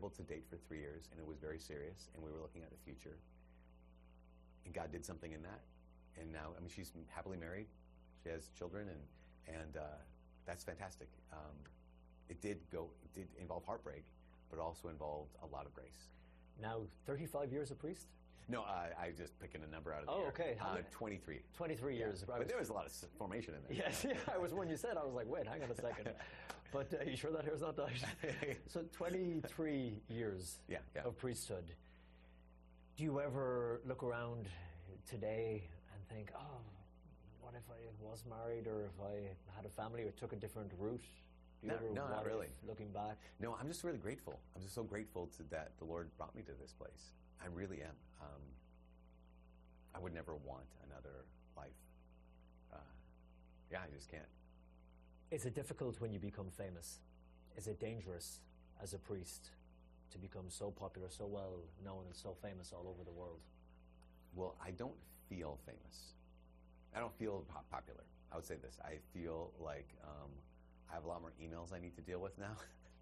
able to date for 3 years, and it was very serious, and we were looking at the future. And God did something in that. And now, I mean, she's happily married. She has children, and that's fantastic. It did involve heartbreak, but also involved a lot of grace. Now, 35 years a priest? No, I just picking a number out of the air. Okay. 23. 23 years. But there was a lot of formation in there. Yes, yeah. When you said, I was like, wait, hang on a second. But you sure that hair's not dyed? So 23 years of priesthood. Do you ever look around today and think, oh, what if I was married, or if I had a family or took a different route? No, not really. Looking back? No, I'm just really grateful. I'm just so grateful that the Lord brought me to this place. I really am. I would never want another life. I just can't. Is it difficult when you become famous? Is it dangerous as a priest to become so popular, so well known, and so famous all over the world? Well, I don't feel famous. I don't feel popular. I would say this. I feel like I have a lot more emails I need to deal with now.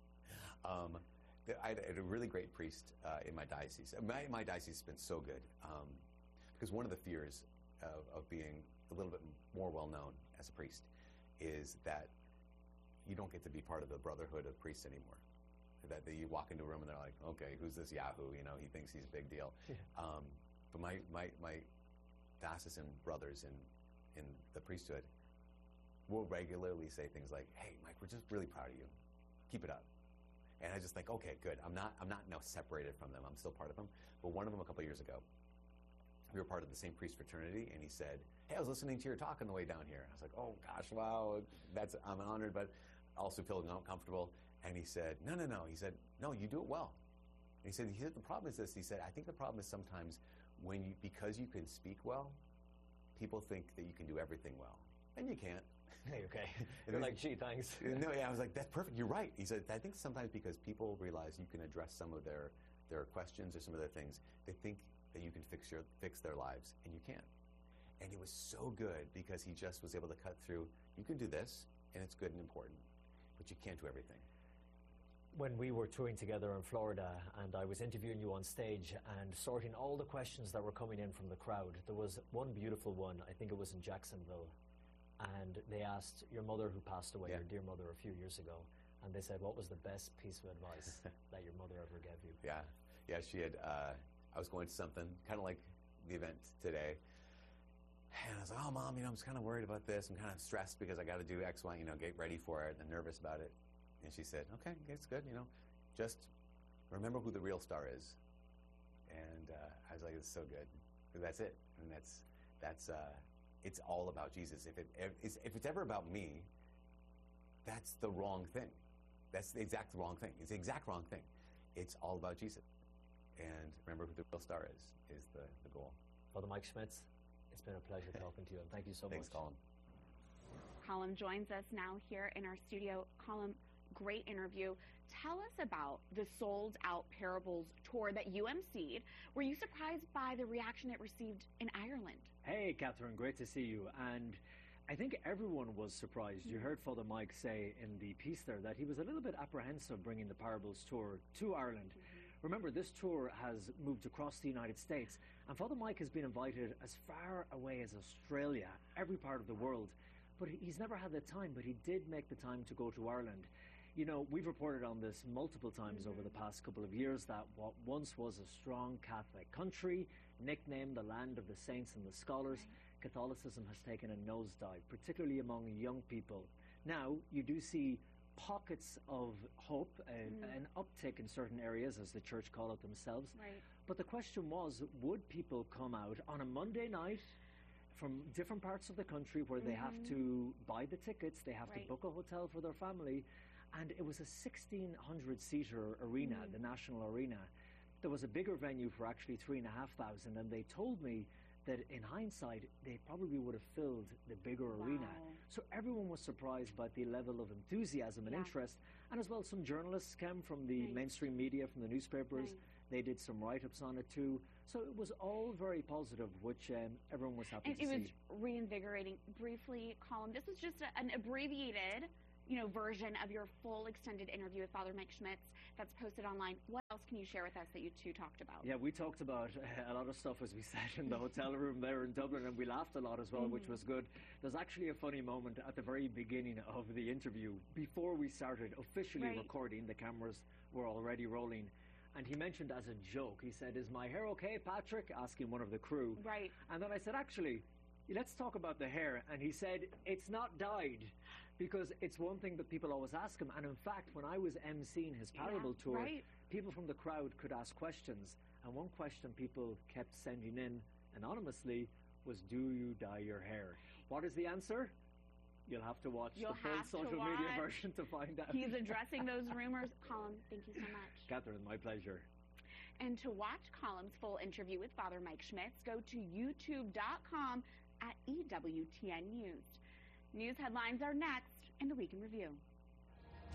I had a really great priest in my diocese. My diocese has been so good because one of the fears of being a little bit more well-known as a priest is that you don't get to be part of the brotherhood of priests anymore. That you walk into a room and they're like, okay, who's this Yahoo? You know, he thinks he's a big deal. Yeah. But my diocesan brothers in the priesthood will regularly say things like, hey, Mike, we're just really proud of you. Keep it up. And I just think, okay, good. I'm not now separated from them. I'm still part of them. But one of them a couple years ago, we were part of the same priest fraternity, and he said, hey, I was listening to your talk on the way down here. I was like, oh gosh, wow, I'm honored, but also feeling uncomfortable. And he said, no. He said, no, you do it well. And he said, the problem is this. He said, I think the problem is sometimes because you can speak well, people think that you can do everything well. And you can't. Hey, okay. You're like, gee, thanks. No, yeah, I was like, that's perfect. You're right. He said, I think sometimes because people realize you can address some of their questions or some of their things, they think that you can fix their lives, and you can't. And it was so good because he just was able to cut through, you can do this, and it's good and important, but you can't do everything. When we were touring together in Florida and I was interviewing you on stage and sorting all the questions that were coming in from the crowd, there was one beautiful one, I think it was in Jacksonville, and they asked your mother who passed away, your dear mother, a few years ago, and they said, what was the best piece of advice that your mother ever gave you? Yeah, she had, I was going to something, kind of like the event today, and I was like, oh, Mom, I'm just kind of worried about this. I'm kind of stressed because I got to do X, Y, get ready for it, and nervous about it. And she said, okay, it's good, just remember who the real star is. And I was like, it's so good. That's it. And that's it's all about Jesus. If it's ever about me, that's the wrong thing. That's the exact wrong thing. It's the exact wrong thing. It's all about Jesus. And remember who the real star is the goal. Father Mike Schmitz, it's been a pleasure talking to you, and thank you so much. Thanks, Colin. Colin joins us now here in our studio. Colin, great interview. Tell us about the Sold Out Parables tour that you emceed. Were you surprised by the reaction it received in Ireland? Hey, Catherine, great to see you. And I think everyone was surprised. You heard Father Mike say in the piece there that he was a little bit apprehensive bringing the Parables tour to Ireland. Remember, this tour has moved across the United States, and Father Mike has been invited as far away as Australia, every part of the world. But he's never had the time, but he did make the time to go to Ireland. We've reported on this multiple times over the past couple of years, that what once was a strong Catholic country, nicknamed the land of the saints and the scholars, Catholicism has taken a nosedive, particularly among young people. Now, you do see pockets of hope, an uptick in certain areas, as the church call it themselves. Right. But the question was, would people come out on a Monday night from different parts of the country where they have to buy the tickets, they have to book a hotel for their family, and it was a 1,600-seater arena, the National Arena. There was a bigger venue for actually 3,500, and they told me that in hindsight, they probably would have filled the bigger arena. So everyone was surprised by the level of enthusiasm and interest, and as well some journalists came from the mainstream media, from the newspapers. They did some write-ups on it too. So it was all very positive, which everyone was happy to see. It was reinvigorating. Briefly, Colin, this was just an abbreviated version of your full extended interview with Father Mike Schmitz that's posted online. What else can you share with us that you two talked about? Yeah, we talked about a lot of stuff as we sat in the hotel room there in Dublin, and we laughed a lot as well, which was good. There's actually a funny moment at the very beginning of the interview, before we started officially recording. The cameras were already rolling, and he mentioned as a joke, he said, "Is my hair okay, Patrick?" asking one of the crew. Right. And then I said, "Actually, let's talk about the hair." And he said, "It's not dyed." Because it's one thing that people always ask him. And in fact, when I was emceeing his Parable tour, people from the crowd could ask questions. And one question people kept sending in anonymously was, "Do you dye your hair?" What is the answer? You'll have to watch the full social media version to find out. He's addressing those rumors. Colm, thank you so much. Catherine, my pleasure. And to watch Colm's full interview with Father Mike Schmitz, go to youtube.com at EWTN News. News headlines are next in the Week in Review.